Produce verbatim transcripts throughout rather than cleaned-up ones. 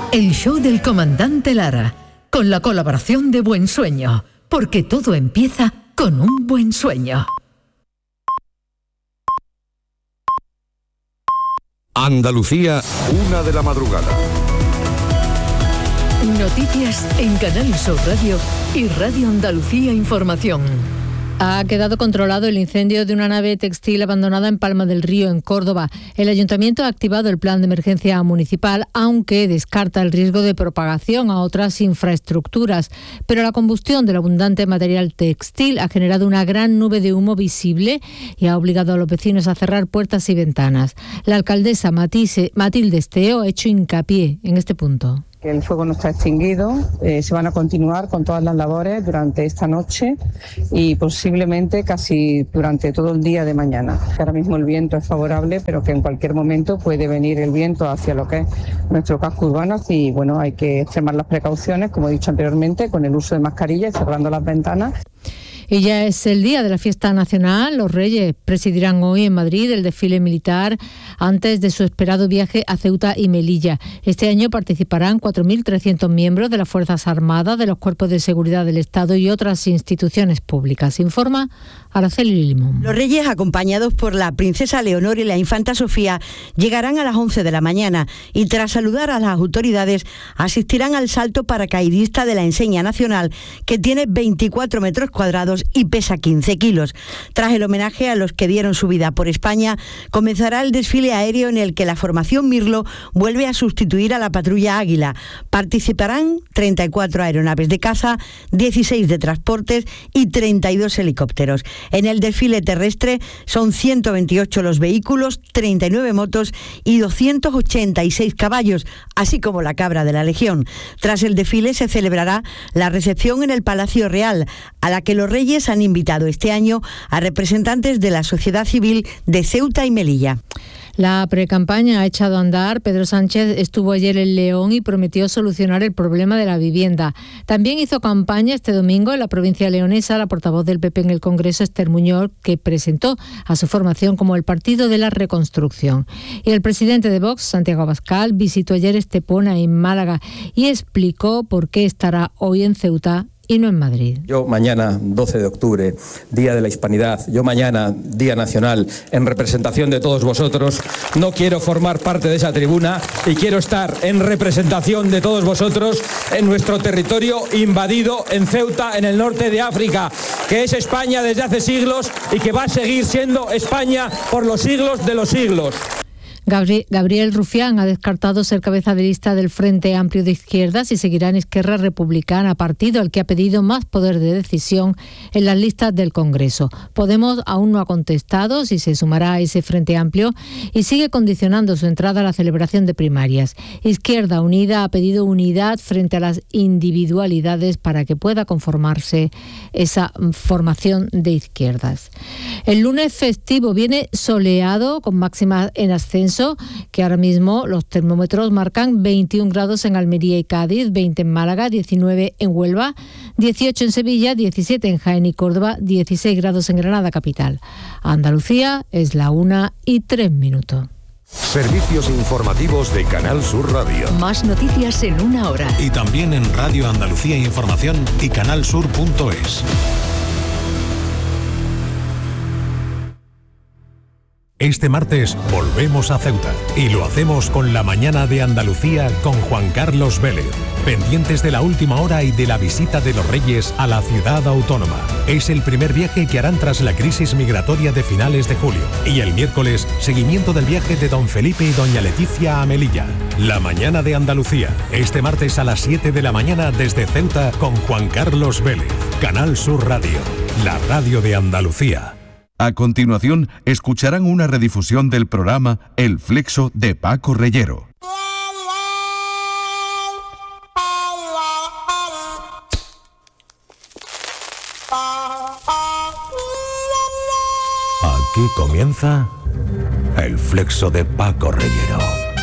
El show del comandante Lara, con la colaboración de Buen Sueño, porque todo empieza con un buen sueño. Andalucía, una de la madrugada. Noticias en Canal Sur Radio y Radio Andalucía Información. Ha quedado controlado el incendio de una nave textil abandonada en Palma del Río, en Córdoba. El ayuntamiento ha activado el plan de emergencia municipal, aunque descarta el riesgo de propagación a otras infraestructuras. Pero la combustión del abundante material textil ha generado una gran nube de humo visible y ha obligado a los vecinos a cerrar puertas y ventanas. La alcaldesa Matise, Matilde Esteo ha hecho hincapié en este punto. Que el fuego no está extinguido, eh, se van a continuar con todas las labores durante esta noche y posiblemente casi durante todo el día de mañana. Ahora mismo el viento es favorable, pero que en cualquier momento puede venir el viento hacia lo que es nuestro casco urbano y bueno, hay que extremar las precauciones, como he dicho anteriormente, con el uso de mascarilla y cerrando las ventanas. Y ya es el día de la fiesta nacional. Los Reyes presidirán hoy en Madrid el desfile militar antes de su esperado viaje a Ceuta y Melilla. Este año participarán cuatro mil trescientos miembros de las Fuerzas Armadas, de los Cuerpos de Seguridad del Estado y otras instituciones públicas. Informa Araceli Limón. Los Reyes, acompañados por la princesa Leonor y la infanta Sofía, llegarán a las once de la mañana y tras saludar a las autoridades asistirán al salto paracaidista de la enseña nacional, que tiene veinticuatro metros cuadrados y pesa quince kilos. Tras el homenaje a los que dieron su vida por España, comenzará el desfile aéreo en el que la formación Mirlo vuelve a sustituir a la patrulla Águila. Participarán treinta y cuatro aeronaves de caza, dieciséis de transportes y treinta y dos helicópteros. En el desfile terrestre son ciento veintiocho los vehículos, treinta y nueve motos y doscientos ochenta y seis caballos, así como la cabra de la Legión. Tras el desfile se celebrará la recepción en el Palacio Real, a la que los Reyes han invitado este año a representantes de la sociedad civil de Ceuta y Melilla. La precampaña ha echado a andar. Pedro Sánchez estuvo ayer en León y prometió solucionar el problema de la vivienda. También hizo campaña este domingo en la provincia leonesa la portavoz del P P en el Congreso, Esther Muñoz, que presentó a su formación como el Partido de la Reconstrucción. Y el presidente de Vox, Santiago Abascal, visitó ayer Estepona, en Málaga, y explicó por qué estará hoy en Ceuta y no en Madrid. Yo mañana, doce de octubre, Día de la Hispanidad, yo mañana, Día Nacional, en representación de todos vosotros, no quiero formar parte de esa tribuna y quiero estar en representación de todos vosotros en nuestro territorio invadido en Ceuta, en el norte de África, que es España desde hace siglos y que va a seguir siendo España por los siglos de los siglos. Gabriel Rufián ha descartado ser cabeza de lista del Frente Amplio de Izquierdas y seguirá en Esquerra Republicana, partido al que ha pedido más poder de decisión en las listas del Congreso. Podemos aún no ha contestado si se sumará a ese Frente Amplio y sigue condicionando su entrada a la celebración de primarias. Izquierda Unida ha pedido unidad frente a las individualidades para que pueda conformarse esa formación de izquierdas. El lunes festivo viene soleado con máximas en ascenso, que ahora mismo los termómetros marcan veintiún grados en Almería y Cádiz, veinte en Málaga, diecinueve en Huelva, dieciocho en Sevilla, diecisiete en Jaén y Córdoba, dieciséis grados en Granada capital. Andalucía es la una y tres minutos. Servicios informativos de Canal Sur Radio. Más noticias en una hora. Y también en Radio Andalucía Información y canalsur punto es. Este martes volvemos a Ceuta y lo hacemos con la mañana de Andalucía con Juan Carlos Vélez, pendientes de la última hora y de la visita de los Reyes a la ciudad autónoma. Es el primer viaje que harán tras la crisis migratoria de finales de julio y el miércoles seguimiento del viaje de don Felipe y doña Leticia a Melilla. La mañana de Andalucía, este martes a las siete de la mañana desde Ceuta con Juan Carlos Vélez, Canal Sur Radio, la radio de Andalucía. A continuación, escucharán una redifusión del programa El Flexo de Paco Reyero. Aquí comienza El Flexo de Paco Reyero.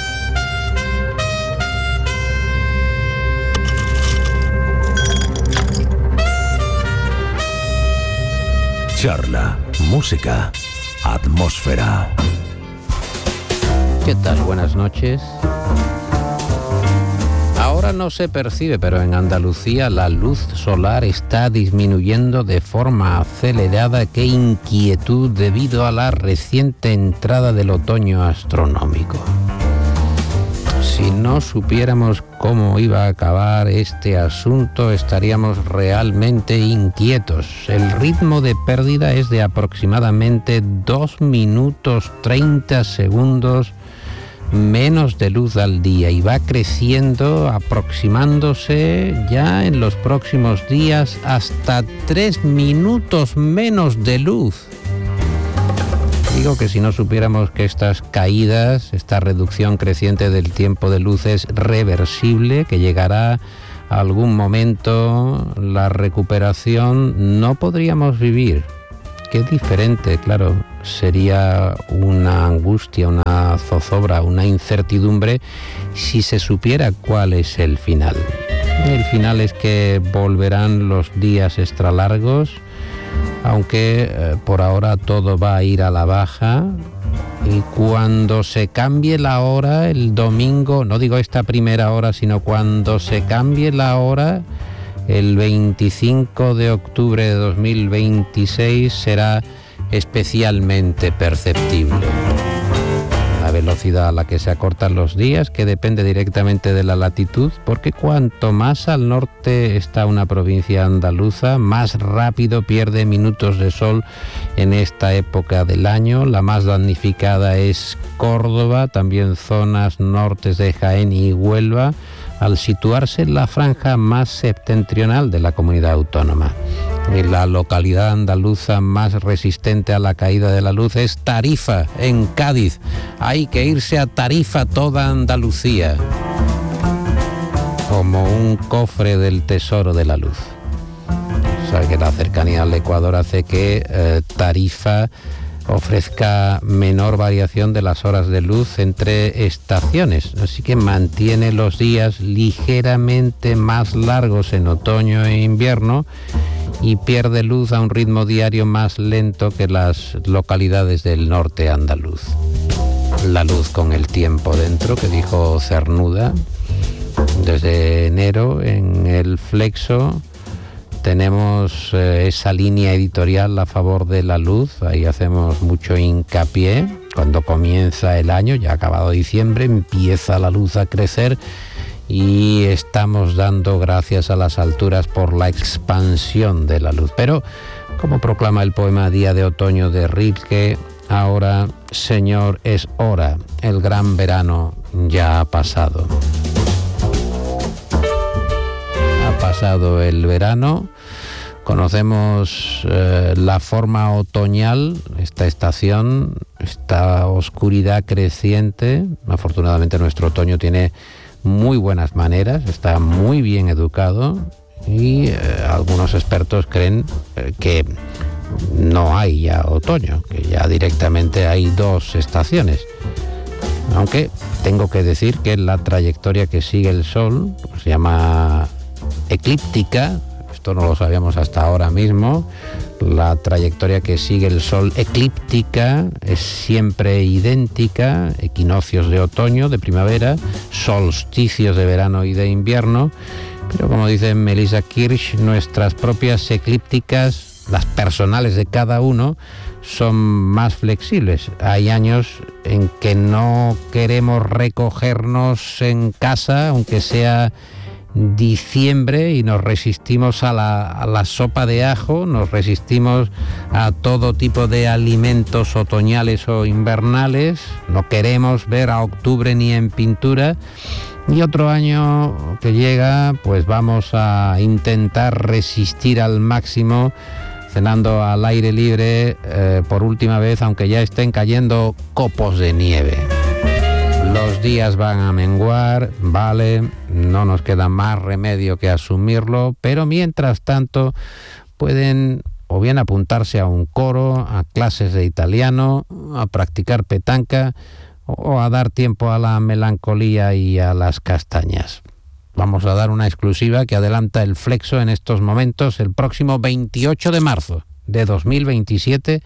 Charla, música, atmósfera. ¿Qué tal? Buenas noches. ahora no se percibe, pero en Andalucía la luz solar está disminuyendo de forma acelerada. ¡Qué inquietud debido a la reciente entrada del otoño astronómico! Si no supiéramos cómo iba a acabar este asunto, estaríamos realmente inquietos. El ritmo de pérdida es de aproximadamente dos minutos treinta segundos menos de luz al día y va creciendo, aproximándose ya en los próximos días hasta tres minutos menos de luz. Digo que si no supiéramos que estas caídas, esta reducción creciente del tiempo de luz es reversible, que llegará a algún momento la recuperación, no podríamos vivir. Qué diferente, claro, sería una angustia, una zozobra, una incertidumbre si se supiera cuál es el final. El final es que volverán los días extra largos, aunque eh, por ahora todo va a ir a la baja, y cuando se cambie la hora el domingo, no digo esta primera hora, sino cuando se cambie la hora el veinticinco de octubre de dos mil veintiséis, será especialmente perceptible. La velocidad a la que se acortan los días, que depende directamente de la latitud, porque cuanto más al norte está una provincia andaluza, más rápido pierde minutos de sol en esta época del año. La más damnificada es Córdoba, también zonas nortes de Jaén y Huelva, al situarse en la franja más septentrional de la comunidad autónoma. Y la localidad andaluza más resistente a la caída de la luz es Tarifa, en Cádiz. Hay que irse a Tarifa toda Andalucía, como un cofre del tesoro de la luz. O sea que la cercanía al Ecuador hace que eh, Tarifa ofrezca menor variación de las horas de luz entre estaciones, así que mantiene los días ligeramente más largos en otoño e invierno y pierde luz a un ritmo diario más lento que las localidades del norte andaluz. La luz con el tiempo dentro, que dijo Cernuda. Desde enero en el Flexo tenemos eh, esa línea editorial a favor de la luz. Ahí hacemos mucho hincapié. Cuando comienza el año, ya acabado diciembre, empieza la luz a crecer y estamos dando gracias a las alturas por la expansión de la luz. Pero, como proclama el poema Día de Otoño de Rilke, ahora, Señor, es hora, el gran verano ya ha pasado. Ha pasado el verano, conocemos eh, la forma otoñal, esta estación, esta oscuridad creciente. Afortunadamente nuestro otoño tiene muy buenas maneras, está muy bien educado y eh, algunos expertos creen eh, que no hay ya otoño, que ya directamente hay dos estaciones. Aunque tengo que decir que la trayectoria que sigue el Sol pues, se llama eclíptica. Esto no lo sabíamos hasta ahora mismo. La trayectoria que sigue el Sol eclíptica es siempre idéntica: equinoccios de otoño, de primavera, solsticios de verano y de invierno. Pero como dice Melissa Kirsch, nuestras propias eclípticas, las personales de cada uno, son más flexibles. Hay años en que no queremos recogernos en casa, aunque sea diciembre, y nos resistimos a la, a la sopa de ajo, nos resistimos a todo tipo de alimentos otoñales o invernales, no queremos ver a octubre ni en pintura. Y otro año que llega, pues vamos a intentar resistir al máximo, cenando al aire libre eh, por última vez, aunque ya estén cayendo copos de nieve. Los días van a menguar, vale, no nos queda más remedio que asumirlo, pero mientras tanto pueden o bien apuntarse a un coro, a clases de italiano, a practicar petanca o a dar tiempo a la melancolía y a las castañas. Vamos a dar una exclusiva que adelanta el Flexo en estos momentos. El próximo veintiocho de marzo de dos mil veintisiete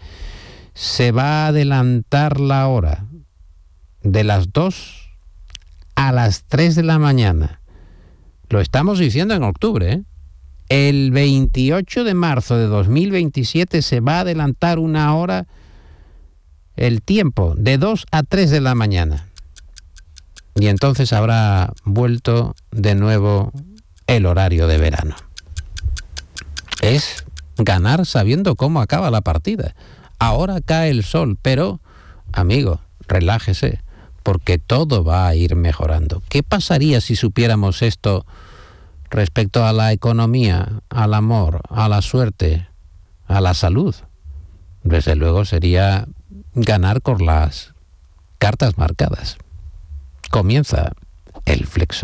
se va a adelantar la hora de las dos a las tres de la mañana. lo estamos diciendo en octubre, ¿eh? El veintiocho de marzo de dos mil veintisiete se va a adelantar una hora el tiempo, de dos a tres de la mañana. Y entonces habrá vuelto de nuevo el horario de verano. Es ganar sabiendo cómo acaba la partida. Ahora cae el sol, pero, amigo, relájese, porque todo va a ir mejorando. ¿Qué pasaría si supiéramos esto respecto a la economía, al amor, a la suerte, a la salud? Desde luego sería ganar con las cartas marcadas. Comienza el Flexo.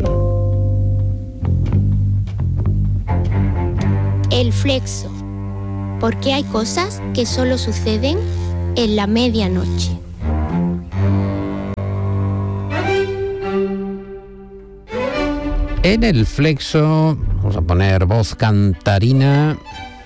El Flexo. Porque hay cosas que solo suceden en la medianoche. En el Flexo vamos a poner voz cantarina,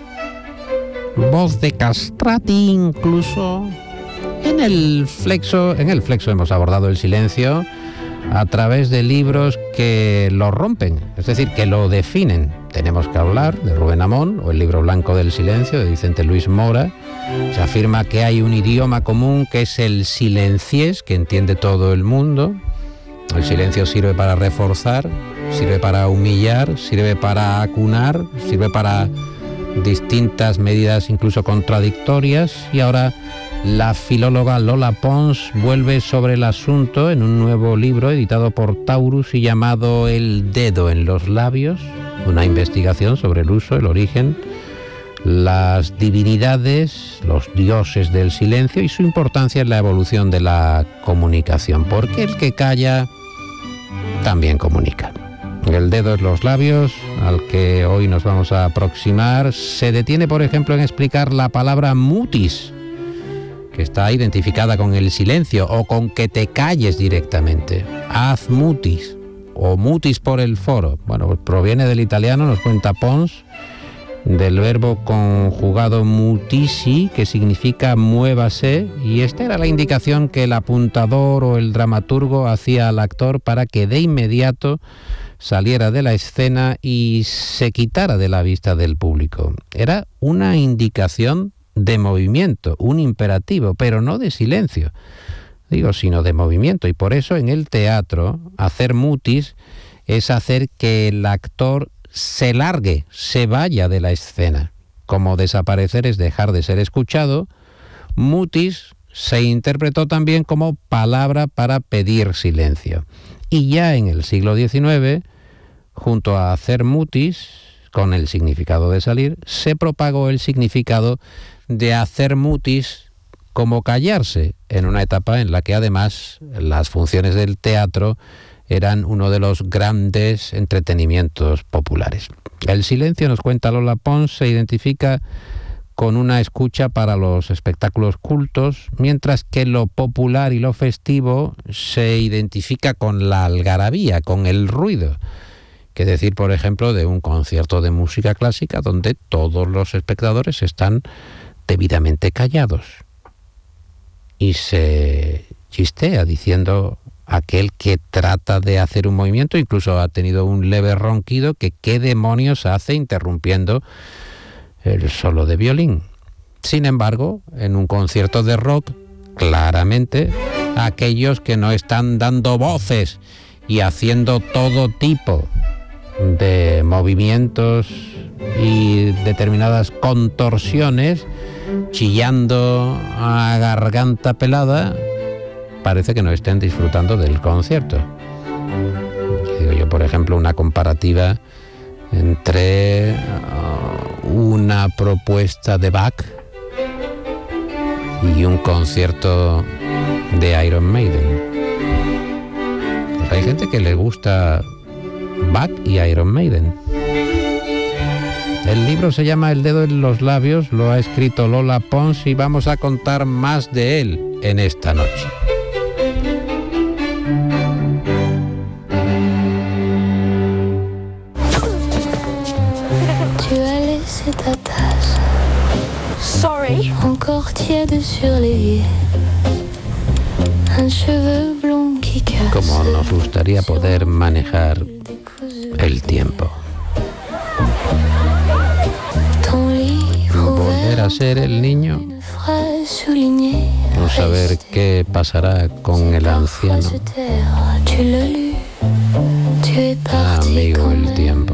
voz de castrati incluso. En el Flexo, en el Flexo hemos abordado el silencio a través de libros que lo rompen, es decir, que lo definen. Tenemos que hablar de Rubén Amón o el libro blanco del silencio de Vicente Luis Mora. Se afirma que hay un idioma común que es el silenciés, que entiende todo el mundo. El silencio sirve para reforzar, sirve para humillar, sirve para acunar, sirve para distintas medidas incluso contradictorias. Y ahora la filóloga Lola Pons vuelve sobre el asunto en un nuevo libro editado por Taurus y llamado El dedo en los labios, una investigación sobre el uso, el origen, las divinidades, los dioses del silencio y su importancia en la evolución de la comunicación, porque el que calla también comunica. El dedo en los labios, al que hoy nos vamos a aproximar, se detiene, por ejemplo, en explicar la palabra mutis, que está identificada con el silencio o con que te calles directamente. Haz mutis o mutis por el foro. Bueno, pues proviene del italiano, nos cuenta Pons, del verbo conjugado mutisi, que significa muévase, y esta era la indicación que el apuntador o el dramaturgo hacía al actor para que de inmediato saliera de la escena y se quitara de la vista del público. Era una indicación de movimiento, un imperativo, pero no de silencio, digo, sino de movimiento. Y por eso en el teatro, hacer mutis es hacer que el actor se largue, se vaya de la escena. Como desaparecer es dejar de ser escuchado, mutis se interpretó también como palabra para pedir silencio. Y ya en el siglo diecinueve, junto a hacer mutis, con el significado de salir, se propagó el significado de hacer mutis como callarse, en una etapa en la que además las funciones del teatro eran uno de los grandes entretenimientos populares. El silencio, nos cuenta Lola Pons, se identifica con una escucha para los espectáculos cultos, mientras que lo popular y lo festivo se identifica con la algarabía, con el ruido. Que decir, por ejemplo, de un concierto de música clásica donde todos los espectadores están debidamente callados. Y se chistea diciendo aquel que trata de hacer un movimiento, incluso ha tenido un leve ronquido, que qué demonios hace interrumpiendo el solo de violín. Sin embargo, en un concierto de rock, claramente, aquellos que no están dando voces y haciendo todo tipo de movimientos y determinadas contorsiones, chillando a garganta pelada, parece que no estén disfrutando del concierto. Digo yo, por ejemplo, una comparativa entre uh, una propuesta de Bach y un concierto de Iron Maiden. Pues hay gente que le gusta Bach y Iron Maiden. El libro se llama El dedo en los labios, lo ha escrito Lola Pons y vamos a contar más de él en esta noche. Sorry. Encore tiède sur l'évier. Un cheveu blond qui casse. Como nos gustaría poder manejar el tiempo. Volver a ser el niño, no saber qué pasará con el anciano. Amigo, el tiempo.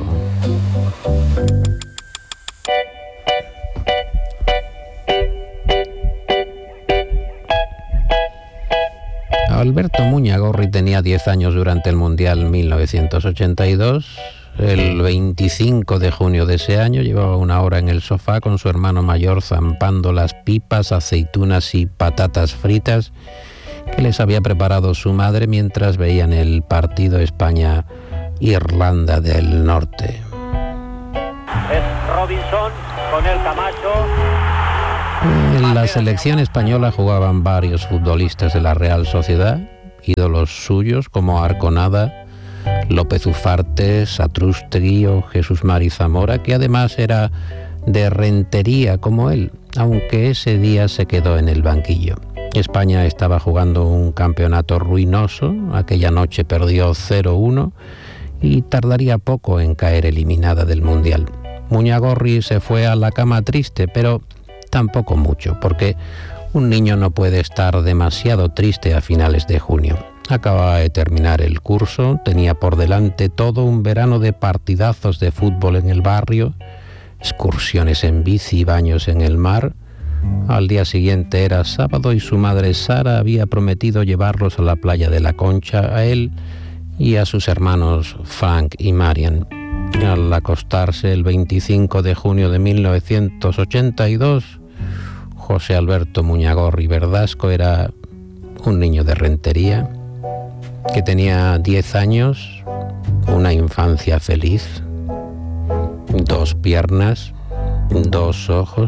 Alberto Muñagorri tenía diez años durante el Mundial mil novecientos ochenta y dos. El veinticinco de junio de ese año llevaba una hora en el sofá con su hermano mayor zampando las pipas, aceitunas y patatas fritas que les había preparado su madre mientras veían el partido España-Irlanda del Norte. Es Robinson con el Camacho. En la selección española jugaban varios futbolistas de la Real Sociedad, ídolos suyos como Arconada, López Ufarte, Satrústegui o Jesús Mari Zamora, que además era de Rentería como él, aunque ese día se quedó en el banquillo. España estaba jugando un campeonato ruinoso, aquella noche perdió cero uno y tardaría poco en caer eliminada del Mundial. Muñagorri se fue a la cama triste, pero tampoco mucho, porque un niño no puede estar demasiado triste a finales de junio. Acababa de terminar el curso, tenía por delante todo un verano de partidazos de fútbol en el barrio, excursiones en bici y baños en el mar. Al día siguiente era sábado y su madre Sara había prometido llevarlos a la playa de la Concha, a él y a sus hermanos Frank y Marian. Al acostarse el veinticinco de junio de mil novecientos ochenta y dos, José Alberto Muñagorri Verdasco era un niño de Rentería que tenía diez años, una infancia feliz, dos piernas, dos ojos.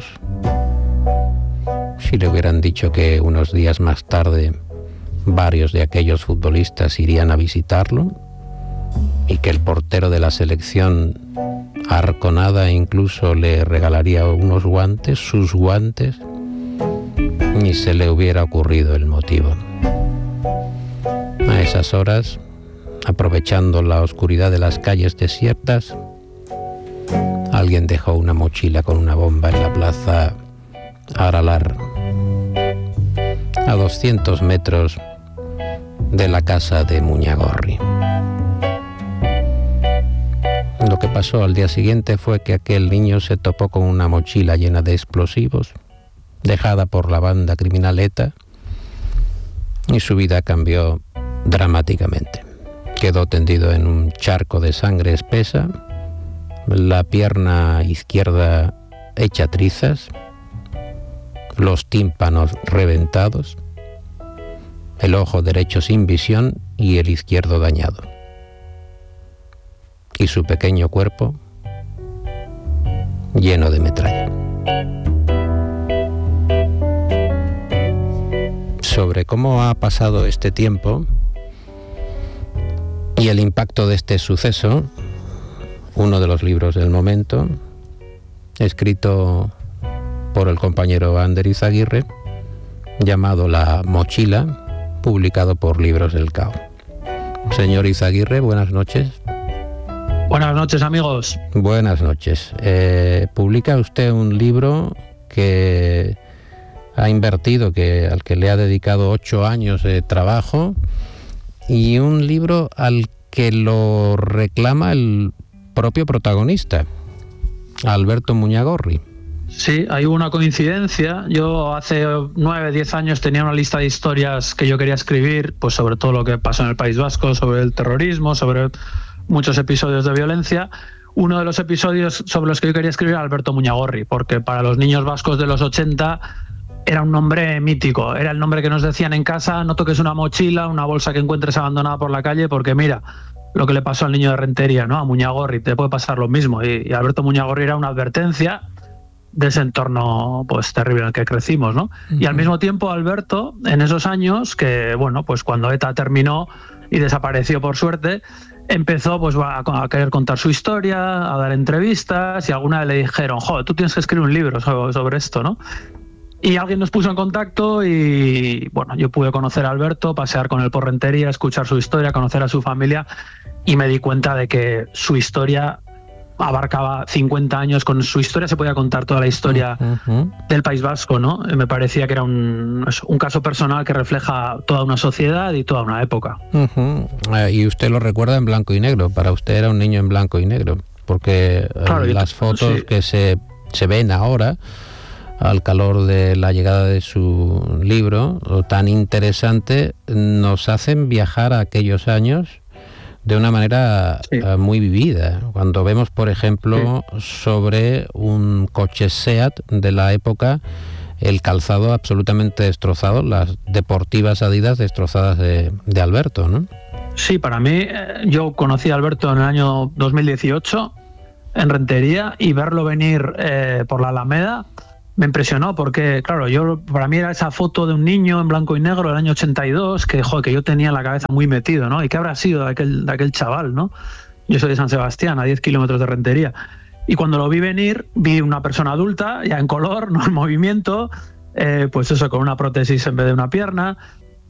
Si le hubieran dicho que unos días más tarde varios de aquellos futbolistas irían a visitarlo y que el portero de la selección, Arconada, incluso le regalaría unos guantes, sus guantes, ni se le hubiera ocurrido el motivo. A esas horas, aprovechando la oscuridad de las calles desiertas, alguien dejó una mochila con una bomba en la plaza Aralar, a doscientos metros de la casa de Muñagorri. Lo que pasó al día siguiente fue que aquel niño se topó con una mochila llena de explosivos, dejada por la banda criminal ETA, y su vida cambió dramáticamente. Quedó tendido en un charco de sangre espesa, la pierna izquierda hecha trizas, los tímpanos reventados, el ojo derecho sin visión y el izquierdo dañado. Y su pequeño cuerpo lleno de metralla. Sobre cómo ha pasado este tiempo y el impacto de este suceso, uno de los libros del momento, escrito por el compañero Ander Izaguirre, llamado La Mochila, publicado por Libros del Cao. Señor Izaguirre, buenas noches. Buenas noches, amigos. Buenas noches. Eh, publica usted un libro que ha invertido, que, al que le ha dedicado ocho años de trabajo, y un libro al que lo reclama el propio protagonista, Alberto Muñagorri. Sí, hay una coincidencia. Yo hace nueve, diez años tenía una lista de historias que yo quería escribir, pues sobre todo lo que pasó en el País Vasco, sobre el terrorismo, sobre muchos episodios de violencia. Uno de los episodios sobre los que yo quería escribir era Alberto Muñagorri, porque para los niños vascos de los ochenta era un nombre mítico, era el nombre que nos decían en casa: no toques una mochila, una bolsa que encuentres abandonada por la calle, porque mira lo que le pasó al niño de Rentería, ¿no? A Muñagorri, te puede pasar lo mismo. Y, y Alberto Muñagorri era una advertencia de ese entorno pues terrible en el que crecimos, ¿no? Uh-huh. Y al mismo tiempo Alberto, en esos años, que bueno, pues cuando ETA terminó y desapareció por suerte, empezó pues a, a querer contar su historia, a dar entrevistas, y alguna vez le dijeron: joder, tú tienes que escribir un libro sobre, sobre esto, ¿no? Y alguien nos puso en contacto y bueno, yo pude conocer a Alberto, pasear con él por Rentería, escuchar su historia, conocer a su familia, y me di cuenta de que su historia abarcaba cincuenta años. Con su historia se podía contar toda la historia uh-huh. del País Vasco, ¿no? Me parecía que era un, un caso personal que refleja toda una sociedad y toda una época. Uh-huh. Uh, y usted lo recuerda en blanco y negro. Para usted era un niño en blanco y negro, porque claro, uh, las fotos sí. que se, se ven ahora al calor de la llegada de su libro tan interesante nos hacen viajar a aquellos años de una manera sí. uh, muy vivida. Cuando vemos, por ejemplo, sí. sobre un coche SEAT de la época, el calzado absolutamente destrozado, las deportivas Adidas destrozadas de, de Alberto, ¿no? Sí, para mí, eh, yo conocí a Alberto en el año dos mil dieciocho en Rentería, y verlo venir eh, por la Alameda me impresionó, porque claro, yo para mí era esa foto de un niño en blanco y negro del año ochenta y dos que, joder, que yo tenía en la cabeza muy metido, ¿no? ¿Y qué habrá sido de aquel, de aquel chaval, ¿no? Yo soy de San Sebastián, a diez kilómetros de Rentería. Y cuando lo vi venir, vi una persona adulta, ya en color, no en movimiento, eh, pues eso, con una prótesis en vez de una pierna.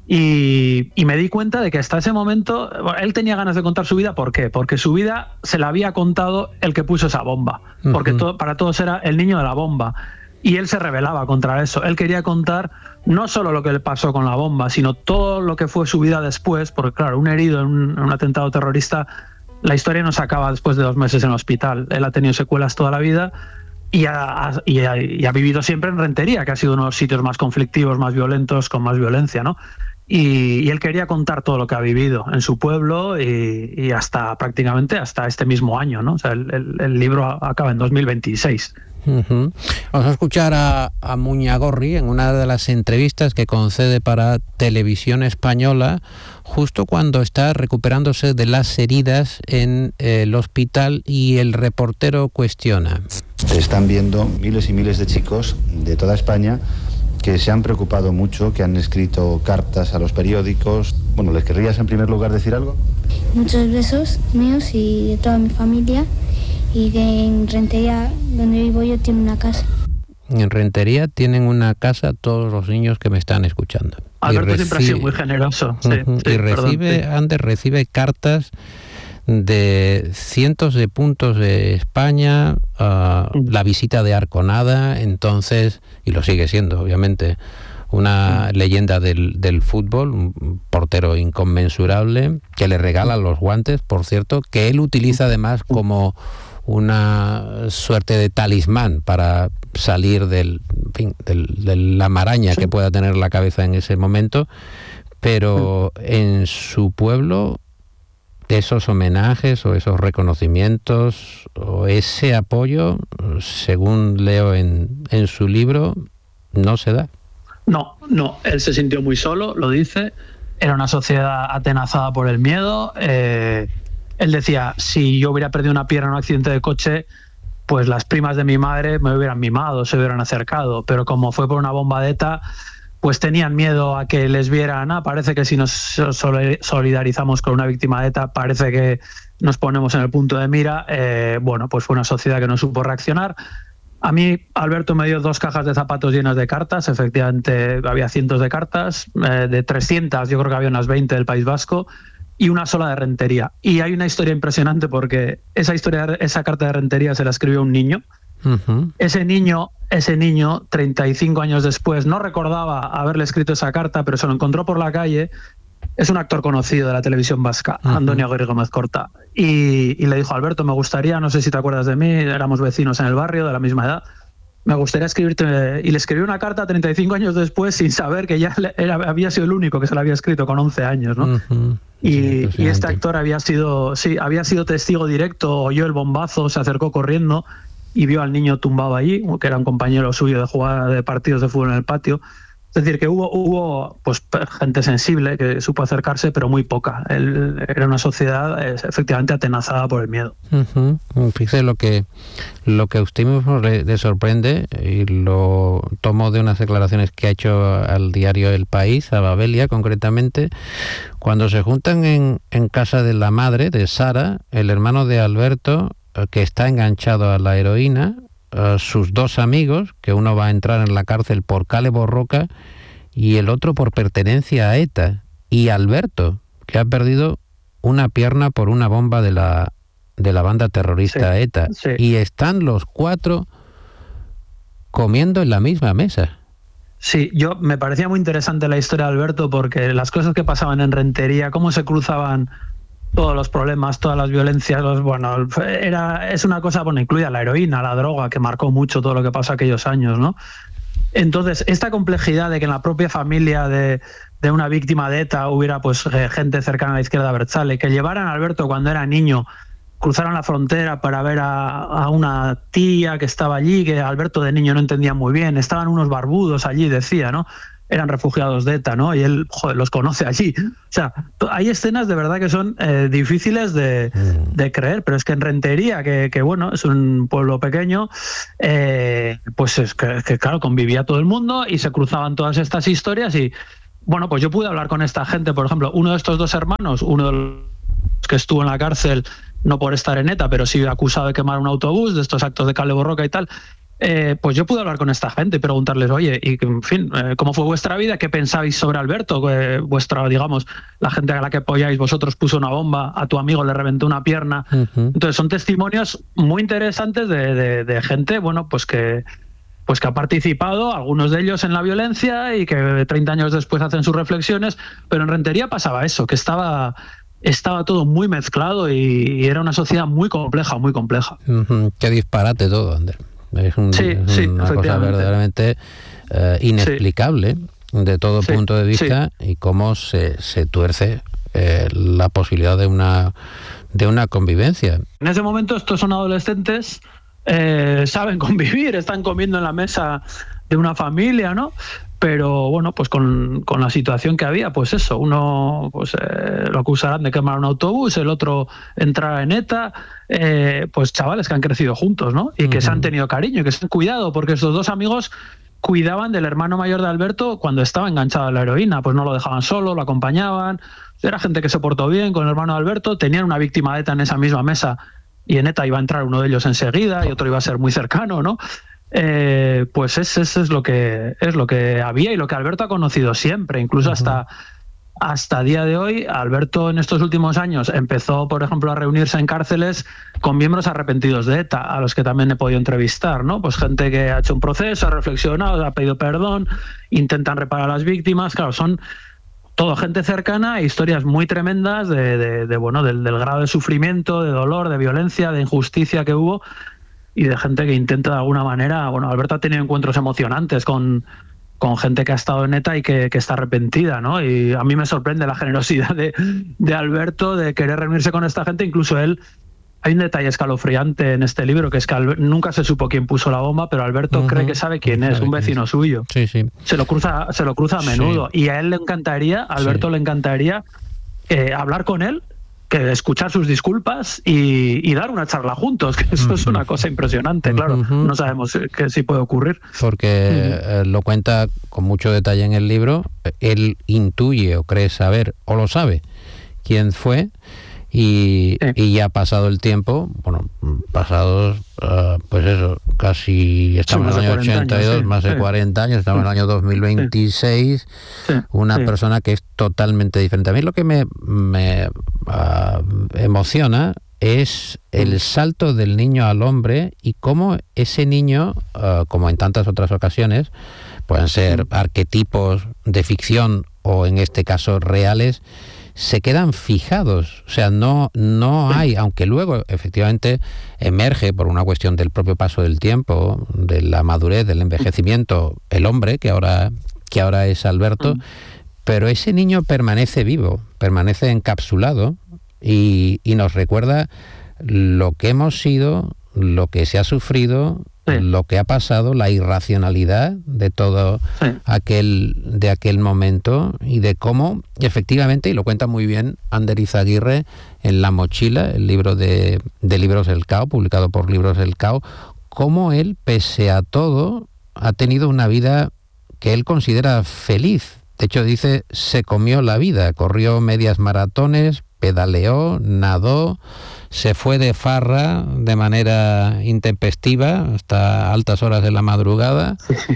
Y, y me di cuenta de que hasta ese momento, bueno, él tenía ganas de contar su vida. ¿Por qué? Porque su vida se la había contado el que puso esa bomba. Uh-huh. Porque to, para todos era el niño de la bomba. Y él se rebelaba contra eso. Él quería contar no solo lo que le pasó con la bomba, sino todo lo que fue su vida después, porque claro, un herido en un, en un atentado terrorista, la historia no se acaba después de dos meses en el hospital. Él ha tenido secuelas toda la vida y ha, y ha, y ha vivido siempre en Rentería, que ha sido uno de los sitios más conflictivos, más violentos, con más violencia, ¿no? Y, y él quería contar todo lo que ha vivido en su pueblo y, y hasta prácticamente hasta este mismo año, ¿no? O sea, el, el, el libro acaba en dos mil veintiséis. Uh-huh. Vamos a escuchar a, a Muñagorri en una de las entrevistas que concede para Televisión Española, justo cuando está recuperándose de las heridas en eh, el hospital, y el reportero cuestiona. Te están viendo miles y miles de chicos de toda España que se han preocupado mucho, que han escrito cartas a los periódicos. Bueno, ¿les querrías en primer lugar decir algo? Muchos besos míos y de toda mi familia. Y que en Rentería, donde vivo yo, tiene una casa. En Rentería tienen una casa todos los niños que me están escuchando. Alberto recibe, siempre ha sido muy generoso. Sí, uh-huh, sí, y recibe, perdón, sí. Antes recibe cartas de cientos de puntos de España, uh, uh-huh. la visita de Arconada, entonces, y lo sigue siendo, obviamente, una uh-huh. leyenda del, del fútbol, un portero inconmensurable, que le regala los guantes, por cierto, que él utiliza además como una suerte de talismán para salir del, en fin, del, de la maraña sí. que pueda tener la cabeza en ese momento, pero sí. en su pueblo esos homenajes o esos reconocimientos o ese apoyo, según leo en, en su libro, no se da. No, no, él se sintió muy solo, lo dice, era una sociedad atenazada por el miedo. eh, Él decía, si yo hubiera perdido una pierna en un accidente de coche, pues las primas de mi madre me hubieran mimado, se hubieran acercado, pero como fue por una bomba de ETA, pues tenían miedo a que les vieran. Ah, parece que si nos solidarizamos con una víctima de ETA, parece que nos ponemos en el punto de mira. Eh, bueno, pues fue una sociedad que no supo reaccionar. A mí, Alberto me dio dos cajas de zapatos llenas de cartas. Efectivamente, había cientos de cartas, eh, de trescientas, yo creo que había unas veinte del País Vasco, y una sola de Rentería. Y hay una historia impresionante, porque esa historia, esa carta de Rentería se la escribió un niño. Uh-huh. Ese niño, ese niño, treinta y cinco años después, no recordaba haberle escrito esa carta, pero se lo encontró por la calle. Es un actor conocido de la televisión vasca, uh-huh. Antonio Aguirre Gómez Corta. Y, y le dijo, Alberto, me gustaría, no sé si te acuerdas de mí, éramos vecinos en el barrio, de la misma edad, me gustaría escribirte. Y le escribió una carta treinta y cinco años después, sin saber que ya era, había sido el único que se la había escrito, con once años, ¿no? Uh-huh. Y, y este actor había sido, sí, había sido testigo directo, oyó el bombazo, se acercó corriendo y vio al niño tumbado allí, que era un compañero suyo de jugar de partidos de fútbol en el patio. Es decir, que hubo, hubo pues, gente sensible que supo acercarse, pero muy poca. Él, era una sociedad efectivamente atenazada por el miedo. Uh-huh. Fíjese lo que, lo que a usted mismo le, le sorprende, y lo tomo de unas declaraciones que ha hecho al diario El País, a Babelia concretamente, cuando se juntan en, en casa de la madre de Sara, el hermano de Alberto, que está enganchado a la heroína, Uh, sus dos amigos, que uno va a entrar en la cárcel por Kale Borroka y el otro por pertenencia a ETA, y Alberto, que ha perdido una pierna por una bomba de la de la banda terrorista sí, ETA. Sí. Y están los cuatro comiendo en la misma mesa. Sí, yo me parecía muy interesante la historia de Alberto porque las cosas que pasaban en Rentería, cómo se cruzaban todos los problemas, todas las violencias, los, bueno, era, es una cosa, bueno, incluida la heroína, la droga, que marcó mucho todo lo que pasó aquellos años, ¿no? Entonces, esta complejidad de que en la propia familia de, de una víctima de ETA hubiera pues gente cercana a la izquierda abertzale, que llevaran a Alberto cuando era niño, cruzaron la frontera para ver a, a una tía que estaba allí, que Alberto de niño no entendía muy bien, estaban unos barbudos allí, decía, ¿no? Eran refugiados de ETA, ¿no? Y él, joder, los conoce allí. O sea, hay escenas de verdad que son eh, difíciles de, de creer, pero es que en Rentería, que, que bueno, es un pueblo pequeño, eh, pues es que, que claro, convivía todo el mundo y se cruzaban todas estas historias y, bueno, pues yo pude hablar con esta gente, por ejemplo, uno de estos dos hermanos, uno de los que estuvo en la cárcel, no por estar en ETA, pero sí acusado de quemar un autobús, de estos actos de Kale Borroka y tal, Eh, pues yo pude hablar con esta gente y preguntarles, oye, y en fin, eh, ¿cómo fue vuestra vida? ¿Qué pensáis sobre Alberto? Eh, vuestra, digamos, la gente a la que apoyáis vosotros puso una bomba, a tu amigo le reventó una pierna. Uh-huh. Entonces son testimonios muy interesantes de, de, de gente, bueno, pues que pues que ha participado, algunos de ellos en la violencia y que treinta años después hacen sus reflexiones, pero en Rentería pasaba eso, que estaba... estaba todo muy mezclado y, y era una sociedad muy compleja, muy compleja. Uh-huh. Qué disparate todo, Ander. Es, un, sí, es sí, una cosa verdaderamente eh, inexplicable sí. de todo sí, punto de vista sí. y cómo se, se tuerce eh, la posibilidad de una de una convivencia. En ese momento estos son adolescentes, eh, saben convivir, están comiendo en la mesa de una familia, ¿no? Pero bueno, pues con, con la situación que había, pues eso, uno pues eh, lo acusarán de quemar un autobús, el otro entrar en ETA, eh, pues chavales que han crecido juntos, ¿no? Y que uh-huh. se han tenido cariño, que se han cuidado, porque estos dos amigos cuidaban del hermano mayor de Alberto cuando estaba enganchado a la heroína, pues no lo dejaban solo, lo acompañaban, era gente que se portó bien con el hermano de Alberto, tenían una víctima de ETA en esa misma mesa y en ETA iba a entrar uno de ellos enseguida y otro iba a ser muy cercano, ¿no? Eh, pues eso es, es lo que es lo que había y lo que Alberto ha conocido siempre, incluso uh-huh. hasta hasta día de hoy. Alberto en estos últimos años empezó, por ejemplo, a reunirse en cárceles con miembros arrepentidos de ETA, a los que también he podido entrevistar, ¿no? Pues gente que ha hecho un proceso, ha reflexionado, ha pedido perdón, intentan reparar a las víctimas, claro, son todo gente cercana e historias muy tremendas de, de, de bueno, del, del grado de sufrimiento, de dolor, de violencia, de injusticia que hubo. Y de gente que intenta de alguna manera... Bueno, Alberto ha tenido encuentros emocionantes con, con gente que ha estado en ETA y que, que está arrepentida, ¿no? Y a mí me sorprende la generosidad de, de Alberto de querer reunirse con esta gente. Incluso él... Hay un detalle escalofriante en este libro, que es que Albert, nunca se supo quién puso la bomba, pero Alberto uh-huh. cree que sabe quién es, un vecino es. suyo. Sí, sí. Se lo cruza, se lo cruza a menudo. Sí. Y a él le encantaría, a Alberto sí. le encantaría eh, hablar con él, que escuchar sus disculpas y, y dar una charla juntos, que eso uh-huh. es una cosa impresionante, claro, uh-huh. no sabemos qué sí puede ocurrir. Porque uh-huh. eh, lo cuenta con mucho detalle en el libro, él intuye o cree saber, o lo sabe, quién fue, y, sí. y ya ha pasado el tiempo, bueno, pasados, uh, pues eso, casi, estamos sí, en el año ochenta y dos, años, sí. más de sí. cuarenta años, estamos sí. en el año dos mil veintiséis, sí. una sí. persona que es totalmente diferente. A mí lo que me, me uh, emociona es el salto del niño al hombre y cómo ese niño, uh, como en tantas otras ocasiones, pueden ser sí. arquetipos de ficción o en este caso reales, se quedan fijados, o sea, no, no hay, aunque luego efectivamente emerge por una cuestión del propio paso del tiempo, de la madurez, del envejecimiento, el hombre que ahora, que ahora es Alberto, mm. pero ese niño permanece vivo, permanece encapsulado y, y nos recuerda lo que hemos sido, lo que se ha sufrido, sí. lo que ha pasado, la irracionalidad de todo sí. aquel de aquel momento y de cómo efectivamente, y lo cuenta muy bien Ander Izaguirre en La mochila, el libro de, de Libros del Cao, publicado por Libros del Cao, cómo él, pese a todo, ha tenido una vida que él considera feliz. De hecho, dice, se comió la vida, corrió medias maratones, pedaleó, nadó, se fue de farra de manera intempestiva hasta altas horas de la madrugada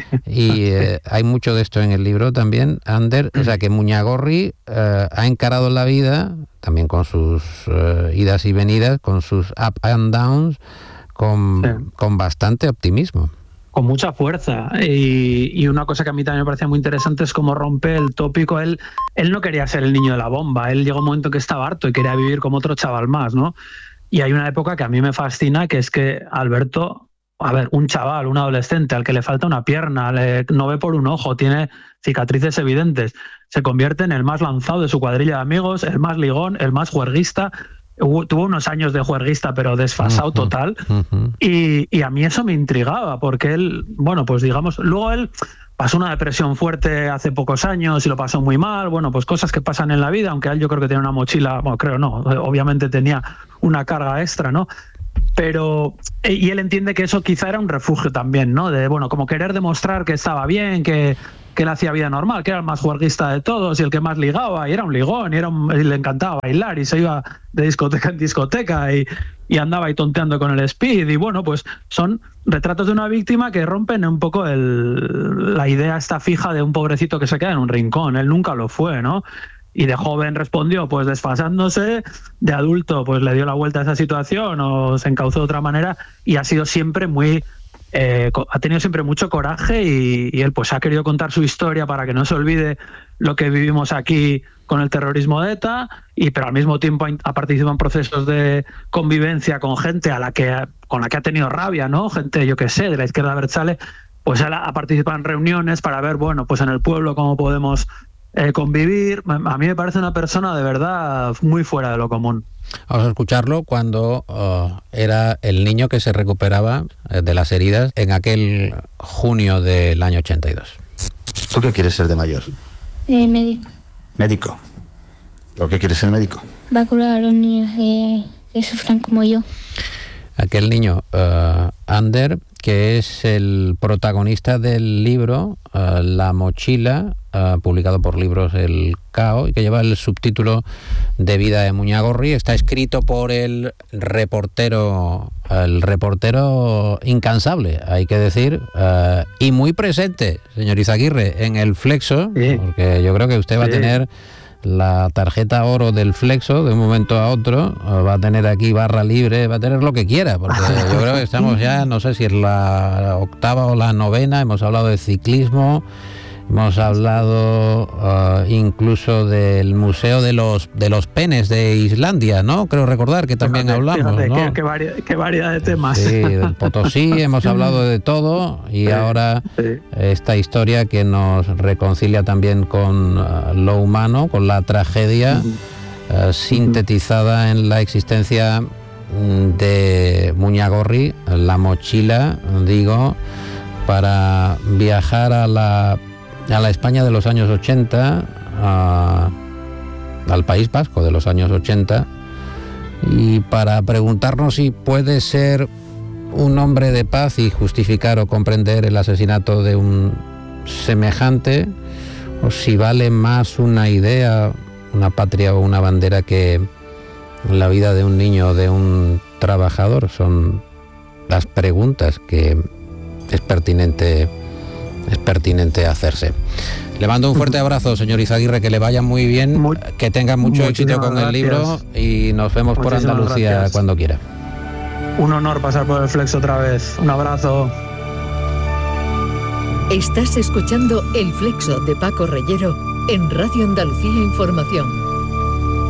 y eh, hay mucho de esto en el libro también, Ander, o sea que Muñagorri eh, ha encarado la vida también con sus eh, idas y venidas, con sus up and downs, con, sí. con bastante optimismo. Con mucha fuerza. Y, y una cosa que a mí también me parecía muy interesante es cómo rompe el tópico. Él, él no quería ser el niño de la bomba. Él llegó un momento que estaba harto y quería vivir como otro chaval más, ¿no? Y hay una época que a mí me fascina, que es que Alberto, a ver, un chaval, un adolescente al que le falta una pierna, le, no ve por un ojo, tiene cicatrices evidentes, se convierte en el más lanzado de su cuadrilla de amigos, el más ligón, el más juerguista. Tuvo unos años de juerguista, pero desfasado uh-huh, total. Uh-huh. Y, y a mí eso me intrigaba, porque él, bueno, pues digamos, luego él pasó una depresión fuerte hace pocos años y lo pasó muy mal. Bueno, pues cosas que pasan en la vida, aunque él yo creo que tenía una mochila, bueno, creo no, obviamente tenía una carga extra, ¿no? Pero, y él entiende que eso quizá era un refugio también, ¿no? De, bueno, como querer demostrar que estaba bien, que, que él hacía vida normal, que era el más juerguista de todos y el que más ligaba, y era un ligón, y, era un, y le encantaba bailar, y se iba de discoteca en discoteca, y, y andaba ahí tonteando con el speed, y bueno, pues son retratos de una víctima que rompen un poco el, la idea esta fija de un pobrecito que se queda en un rincón. Él nunca lo fue, ¿no? Y de joven respondió pues desfasándose, de adulto pues le dio la vuelta a esa situación o se encauzó de otra manera, y ha sido siempre muy... Eh, ha tenido siempre mucho coraje y, y él pues ha querido contar su historia para que no se olvide lo que vivimos aquí con el terrorismo de ETA, y pero al mismo tiempo ha participado en procesos de convivencia con gente a la que con la que ha tenido rabia, ¿no? Gente, yo qué sé, de la izquierda abertzale, pues él ha participado en reuniones para ver, bueno, pues en el pueblo cómo podemos eh, convivir. A mí me parece una persona de verdad muy fuera de lo común. Vamos a escucharlo cuando uh, era el niño que se recuperaba de las heridas en aquel junio del año ochenta y dos. ¿Tú qué quieres ser de mayor? Eh, médico. ¿Médico? ¿Por qué quieres ser médico? Va a curar a los niños que, que sufran como yo. Aquel niño, uh, Ander, que es el protagonista del libro uh, La mochila, uh, publicado por Libros El Cao, y que lleva el subtítulo de Vida de Muñagorri. Está escrito por el reportero, el reportero incansable, hay que decir, uh, y muy presente, señor Izaguirre, en el Flexo, sí. Porque yo creo que usted va sí. a tener la tarjeta oro del Flexo de un momento a otro, va a tener aquí barra libre, va a tener lo que quiera, porque yo creo que estamos ya, no sé si es la octava o la novena, hemos hablado de ciclismo, hemos hablado uh, incluso del Museo de los de los Penes de Islandia, ¿no? Creo recordar que también fíjate, hablamos, fíjate, ¿no? Qué, qué, variedad, qué variedad de temas. Sí, del Potosí hemos hablado de todo, y sí, ahora sí. esta historia que nos reconcilia también con uh, lo humano, con la tragedia uh-huh. uh, sintetizada en la existencia de Muñagorri, la mochila, digo, para viajar a la a la España de los años ochenta, a, al País Vasco de los años ochenta, y para preguntarnos si puede ser un hombre de paz y justificar o comprender el asesinato de un semejante, o si vale más una idea, una patria o una bandera que la vida de un niño o de un trabajador. Son las preguntas que es pertinente es pertinente hacerse. Le mando un fuerte abrazo, señor Izaguirre, que le vaya muy bien, muy, que tenga mucho éxito con gracias. El libro, y nos vemos por Andalucía gracias. Cuando quiera. Un honor pasar por el Flex otra vez. Un abrazo. Estás escuchando El Flexo de Paco Reyero en Radio Andalucía Información.